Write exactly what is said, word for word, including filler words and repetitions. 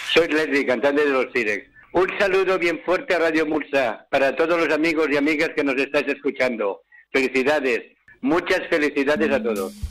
Soy Leslie, cantante de los T-Rex. Un saludo bien fuerte a Radio Mursa para todos los amigos y amigas que nos estáis escuchando. Felicidades, muchas felicidades a todos.